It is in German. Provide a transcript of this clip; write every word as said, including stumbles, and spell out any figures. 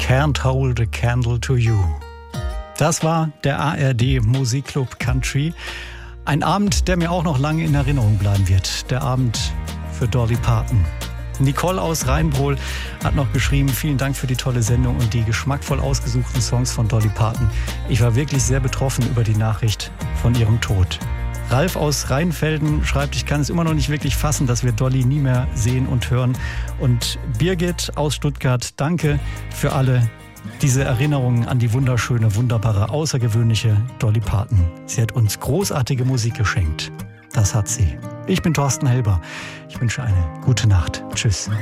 Can't Hold a Candle to You. Das war der A R D Musikclub Country. Ein Abend, der mir auch noch lange in Erinnerung bleiben wird. Der Abend für Dolly Parton. Nicole aus Rheinbrohl hat noch geschrieben, vielen Dank für die tolle Sendung und die geschmackvoll ausgesuchten Songs von Dolly Parton. Ich war wirklich sehr betroffen über die Nachricht von ihrem Tod. Ralf aus Rheinfelden schreibt, ich kann es immer noch nicht wirklich fassen, dass wir Dolly nie mehr sehen und hören. Und Birgit aus Stuttgart, danke für alle diese Erinnerungen an die wunderschöne, wunderbare, außergewöhnliche Dolly Parton. Sie hat uns großartige Musik geschenkt. Das hat sie. Ich bin Thorsten Helber. Ich wünsche eine gute Nacht. Tschüss.